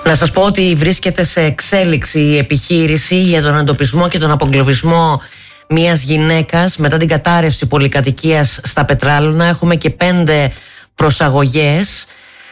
Να σας πω ότι βρίσκεται σε εξέλιξη η επιχείρηση για τον εντοπισμό και τον απογκλωβισμό μιας γυναίκας μετά την κατάρρευση πολυκατοικίας στα Πετράλωνα. Έχουμε και 5 προσαγωγές.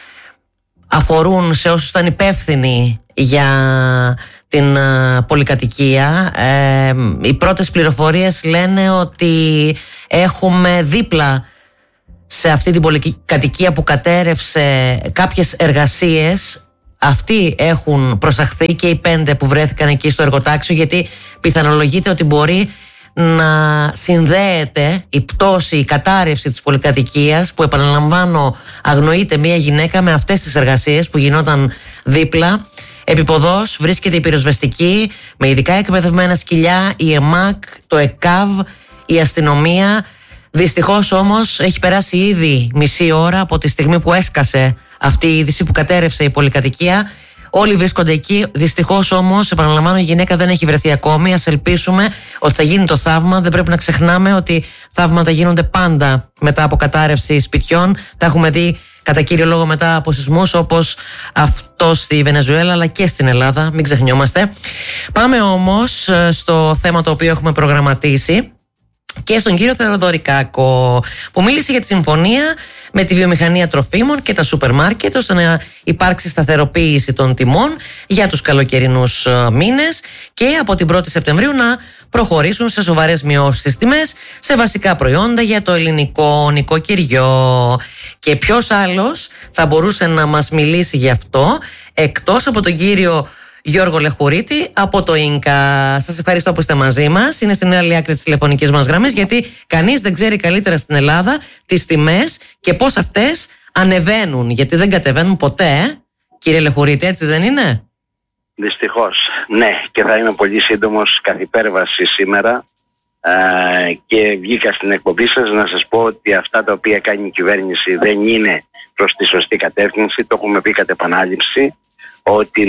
Αφορούν σε όσους ήταν υπεύθυνοι για την πολυκατοικία. Οι πρώτες πληροφορίες λένε ότι έχουμε δίπλα σε αυτή την πολυκατοικία που κατέρευσε κάποιες εργασίες. Αυτοί έχουν προσαχθεί και οι 5 που βρέθηκαν εκεί στο εργοτάξιο, γιατί πιθανολογείται ότι μπορεί να συνδέεται η πτώση, η κατάρρευση της πολυκατοικίας, που επαναλαμβάνω αγνοείται μια γυναίκα, με αυτές τις εργασίες που γινόταν δίπλα. Επιποδός βρίσκεται η πυροσβεστική με ειδικά εκπαιδευμένα σκυλιά, η ΕΜΑΚ, το ΕΚΑΒ, η αστυνομία. Δυστυχώς όμως έχει περάσει ήδη μισή ώρα από τη στιγμή που έσκασε αυτή η είδηση που κατέρευσε η πολυκατοικία. Όλοι βρίσκονται εκεί. Δυστυχώς όμως, επαναλαμβάνω, η γυναίκα δεν έχει βρεθεί ακόμη. Ας ελπίσουμε ότι θα γίνει το θαύμα. Δεν πρέπει να ξεχνάμε ότι θαύματα γίνονται πάντα μετά από κατάρρευση σπιτιών. Τα έχουμε δει κατά κύριο λόγο μετά από σεισμούς όπως αυτό στη Βενεζουέλα, αλλά και στην Ελλάδα. Μην ξεχνιόμαστε. Πάμε όμως στο θέμα το οποίο έχουμε προγραμματίσει και στον κύριο Θεοδωρικάκο, που μίλησε για τη συμφωνία με τη βιομηχανία τροφίμων και τα σούπερ μάρκετ ώστε να υπάρξει σταθεροποίηση των τιμών για τους καλοκαιρινούς μήνες και από την 1η Σεπτεμβρίου να προχωρήσουν σε σοβαρές μειώσεις στις τιμές σε βασικά προϊόντα για το ελληνικό νοικοκυριό. Και ποιος άλλος θα μπορούσε να μας μιλήσει γι' αυτό εκτός από τον κύριο Γιώργο Λεχουρίτη από το ΙΝΚΑ. Σας ευχαριστώ που είστε μαζί μας. Είναι στην άλλη άκρη της τηλεφωνικής μας γραμμής, γιατί κανείς δεν ξέρει καλύτερα στην Ελλάδα τις τιμές και πώς αυτές ανεβαίνουν, γιατί δεν κατεβαίνουν ποτέ. Κύριε Λεχουρίτη, έτσι δεν είναι? Δυστυχώς, ναι, και θα είμαι πολύ σύντομος κατ' υπέρβαση σήμερα. Και βγήκα στην εκπομπή σας να σας πω ότι αυτά τα οποία κάνει η κυβέρνηση δεν είναι προς τη σωστή κατεύθυνση. Το έχουμε πει κατ' επανάληψη, ότι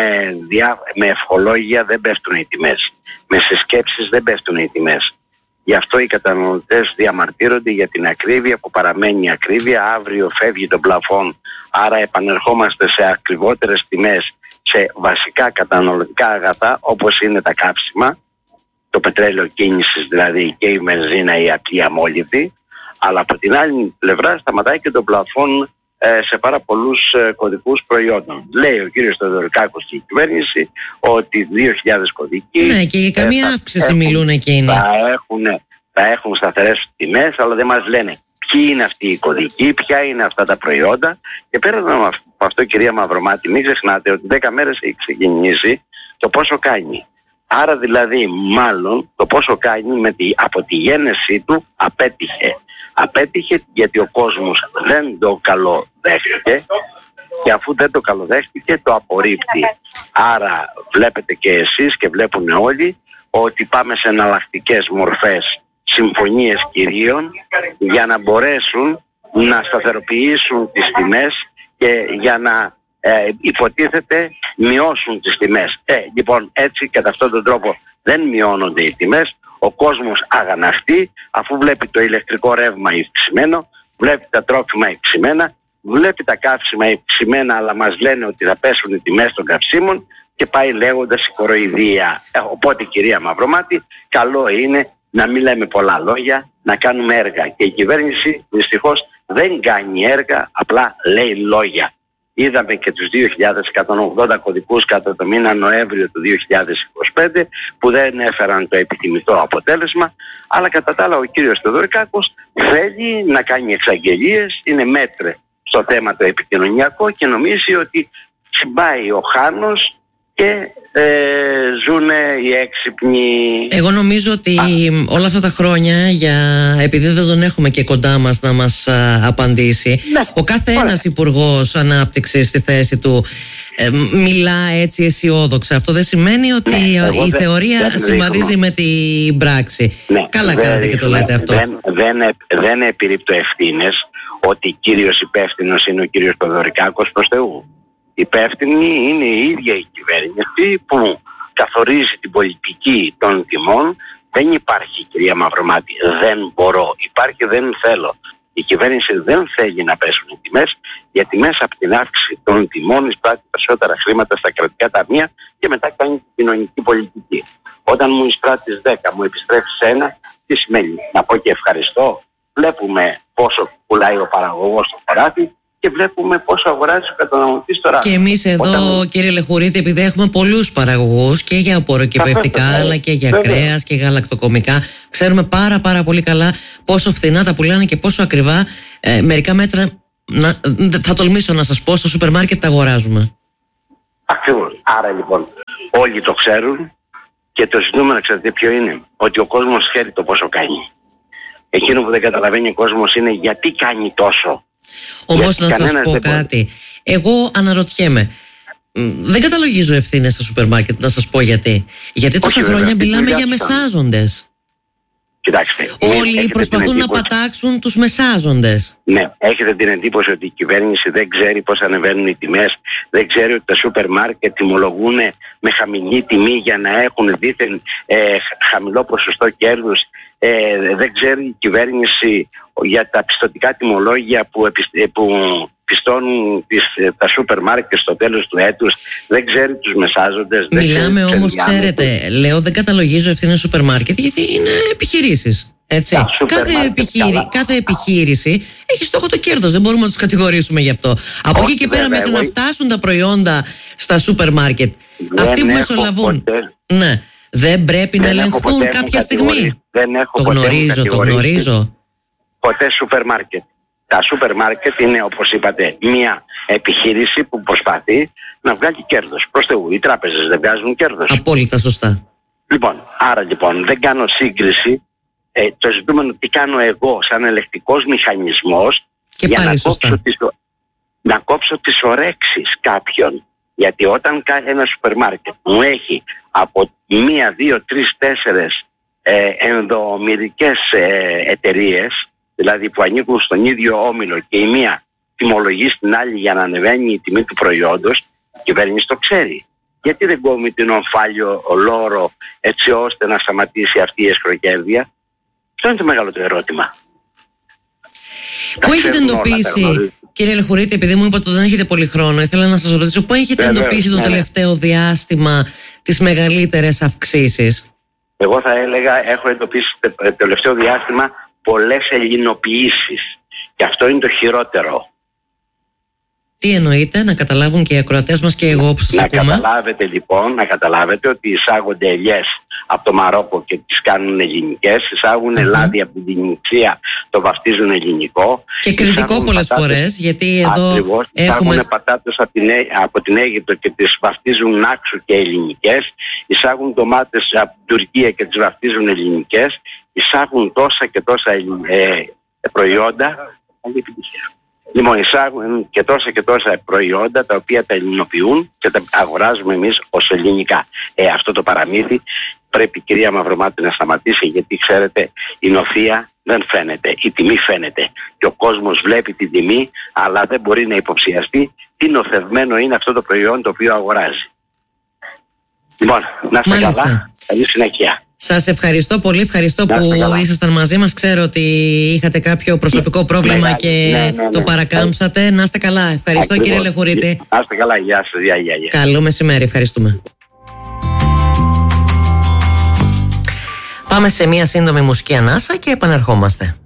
με ευχολόγια δεν πέφτουν οι τιμές, με συσκέψεις δεν πέφτουν οι τιμές. Γι' αυτό οι καταναλωτές διαμαρτύρονται για την ακρίβεια που παραμένει ακρίβεια. Αύριο φεύγει το πλαφόν, άρα επανερχόμαστε σε ακριβότερες τιμές σε βασικά καταναλωτικά αγαθά όπως είναι τα καύσιμα, το πετρέλαιο κίνησης δηλαδή και η βενζίνα, η απλή αμόλυβδη. Αλλά από την άλλη πλευρά σταματάει και το πλαφόν σε πάρα πολλούς κωδικούς προϊόντων. Λέει ο κύριος Θεοδωρικάκος και η κυβέρνηση ότι 2.000 κωδικοί... Ναι, και για καμία αύξηση μιλούν εκείνοι. Θα έχουν σταθερές τιμές, αλλά δεν μας λένε ποιοι είναι αυτοί οι κωδικοί, ποια είναι αυτά τα προϊόντα. Και πέραν από αυτό, κυρία Μαυρομάτη, μην ξεχνάτε ότι 10 μέρες έχει ξεκινήσει το πόσο κάνει. Άρα δηλαδή μάλλον το πόσο κάνει από τη γέννησή του απέτυχε. Απέτυχε γιατί ο κόσμος δεν το καλοδέχτηκε και αφού δεν το καλοδέχτηκε το απορρίπτει. Άρα βλέπετε και εσείς και βλέπουν όλοι ότι πάμε σε εναλλακτικές μορφές, συμφωνίες κυρίων, για να μπορέσουν να σταθεροποιήσουν τις τιμές και για να υποτίθεται μειώσουν τις τιμές. Λοιπόν, έτσι κατά αυτόν τον τρόπο δεν μειώνονται οι τιμές. Ο κόσμος αγαναχτεί αφού βλέπει το ηλεκτρικό ρεύμα υψημένο, βλέπει τα τρόφιμα υψημένα, βλέπει τα καύσιμα υψημένα, αλλά μας λένε ότι θα πέσουν οι τιμές των καυσίμων και πάει λέγοντας η κοροϊδία. Οπότε, κυρία Μαυρομάτη, καλό είναι να μην λέμε πολλά λόγια, να κάνουμε έργα. Και η κυβέρνηση δυστυχώς δεν κάνει έργα, απλά λέει λόγια. Είδαμε και τους 2.180 κωδικούς κατά το μήνα Νοέμβριο του 2025 που δεν έφεραν το επιθυμητό αποτέλεσμα, αλλά κατά τα άλλα ο κύριος Θεοδωρικάκος θέλει να κάνει εξαγγελίες, είναι μέτρε στο θέμα το επικοινωνιακό και νομίζει ότι συμπάει ο Χάνος και ζουνε οι έξυπνοι. Εγώ νομίζω ότι όλα αυτά τα χρόνια, επειδή δεν τον έχουμε και κοντά μας να μας απαντήσει, ναι, ο κάθε ένας υπουργός ανάπτυξης στη θέση του μιλά έτσι αισιόδοξα. Αυτό δεν σημαίνει ότι η θεωρία συμβαδίζει με την πράξη. Ναι, καλά κάνατε και το λέτε αυτό. Δεν επιρρύπτω ευθύνες ότι κύριος υπεύθυνος είναι ο κύριος Θεοδωρικάκος προς Θεού. Υπεύθυνη είναι η ίδια η κυβέρνηση που καθορίζει την πολιτική των τιμών. Δεν υπάρχει, κυρία Μαυρομάτη, δεν μπορώ. Υπάρχει δεν θέλω. Η κυβέρνηση δεν θέλει να πέσουν οι τιμές, γιατί μέσα από την αύξηση των τιμών εισπράττει περισσότερα χρήματα στα κρατικά ταμεία και μετά κάνει την κοινωνική πολιτική. Όταν μου εισπράττεις 10, μου επιστρέφεις 1, τι σημαίνει? Να πω και ευχαριστώ? Βλέπουμε πόσο πουλάει ο παραγωγός στο χωράφι και βλέπουμε πόσο αγοράζει ο καταναλωτής τώρα. Και εμείς εδώ, κύριε Λεχουρίτη, επειδή έχουμε πολλούς παραγωγούς και για απορροκυπευτικά, αλλά και για κρέας και γαλακτοκομικά, ξέρουμε πάρα πολύ καλά πόσο φθηνά τα πουλάνε και πόσο ακριβά μερικά μέτρα, θα τολμήσω να σας πω, στο σούπερ μάρκετ τα αγοράζουμε. Ακριβώς. Άρα λοιπόν όλοι το ξέρουν και το ζητούμενο, ξέρετε ποιο είναι? Ότι ο κόσμος ξέρει το πόσο κάνει. Εκείνο που δεν καταλαβαίνει ο κόσμος είναι γιατί κάνει τόσο. Όμως να σας πω κάτι. Εγώ αναρωτιέμαι. Δεν καταλογίζω ευθύνες στα σούπερ μάρκετ, να σας πω γιατί. Γιατί τόσα χρόνια μιλάμε για μεσάζοντες. Κοιτάξτε, όλοι προσπαθούν να πατάξουν τους μεσάζοντες. Ναι, έχετε την εντύπωση ότι η κυβέρνηση δεν ξέρει πώς ανεβαίνουν οι τιμές, δεν ξέρει ότι τα σούπερ μάρκετ τιμολογούν με χαμηλή τιμή για να έχουν δίθεν χαμηλό ποσοστό κέρδους. Δεν ξέρει η κυβέρνηση για τα πιστωτικά τιμολόγια που πιστώνουν τα σούπερ μάρκετ στο τέλος του έτους, δεν ξέρει τους μεσάζοντες. Μιλάμε όμως, ξέρετε, λέω δεν καταλογίζω ευθύνες σούπερ μάρκετ γιατί είναι επιχειρήσεις. Έτσι. Κάθε επιχείρηση έχει στόχο το κέρδος, δεν μπορούμε να τους κατηγορήσουμε γι' αυτό. Από εκεί και πέρα μέχρι να φτάσουν τα προϊόντα στα σούπερ μάρκετ, αυτοί που μεσολαβούν, ναι, δεν πρέπει να ελεγχθούν κάποια στιγμή? Το γνωρίζω. Ποτέ σούπερ μάρκετ. Τα σούπερ μάρκετ είναι, όπως είπατε, μια επιχείρηση που προσπαθεί να βγάλει κέρδος. Προς Θεού, οι τράπεζες δεν βγάζουν κέρδος. Απόλυτα σωστά. Άρα λοιπόν δεν κάνω σύγκριση. Το ζητούμενο τι κάνω εγώ σαν ελεκτικός μηχανισμός και για πάλι να κόψω τις ορέξεις κάποιων. Γιατί όταν ένα σούπερ μάρκετ μου έχει από 1, 2, 3, 4 ενδομηρικές εταιρείες, δηλαδή που ανήκουν στον ίδιο όμιλο και η μία τιμολογεί στην άλλη για να ανεβαίνει η τιμή του προϊόντος, η κυβέρνηση το ξέρει. Γιατί δεν κόβει την ομφάλιο λόρο έτσι ώστε να σταματήσει αυτή η εσχροκέρδεια? Αυτό είναι το μεγαλύτερο ερώτημα. Πού έχετε εντοπίσει, κύριε Λεχουρίτη, επειδή μου είπατε ότι δεν έχετε πολύ χρόνο, ήθελα να σας ρωτήσω πού έχετε εντοπίσει το τελευταίο διάστημα τις μεγαλύτερες αυξήσεις? Εγώ θα έλεγα έχω εντοπίσει το τελευταίο διάστημα πολλές ελληνοποιήσεις. Και αυτό είναι το χειρότερο. Τι εννοείτε, να καταλάβουν και οι ακροατές μας και εγώ που σας ακούμε? Να καταλάβετε ότι εισάγονται ελιές από το Μαρόκο και τις κάνουν ελληνικές, εισάγουν λάδι από την Τινησία, το βαφτίζουν ελληνικό. Και κριτικό πολλές φορές, γιατί εδώ ακριβώς, εισάγουν πατάτες από την Αίγυπτο και τις βαφτίζουν νάξου και ελληνικές, εισάγουν ντομάτες από την Τουρκία και τις βαφτίζουν ελληνικές, εισάγουν τόσα και τόσα προϊόντα. Λοιπόν, εισάγουν και τόσα προϊόντα τα οποία τα ελληνοποιούν και τα αγοράζουμε εμείς ως ελληνικά. Αυτό το παραμύθι πρέπει, κυρία Μαυρομάτη, να σταματήσει, γιατί ξέρετε η νοθεία δεν φαίνεται, η τιμή φαίνεται και ο κόσμος βλέπει την τιμή αλλά δεν μπορεί να υποψιαστεί τι νοθευμένο είναι αυτό το προϊόν το οποίο αγοράζει. Λοιπόν, να είστε καλά, καλή συνέχεια. Σας ευχαριστώ πολύ, ευχαριστώ που ήσασταν μαζί μας. Ξέρω ότι είχατε κάποιο προσωπικό πρόβλημα και το παρακάμψατε. Να είστε καλά, ευχαριστώ κύριε Λεχουρίτη. Να είστε καλά, γεια σας, γεια. Καλό μεσημέρι, ευχαριστούμε. Πάμε σε μια σύντομη μουσική ανάσα και επανερχόμαστε.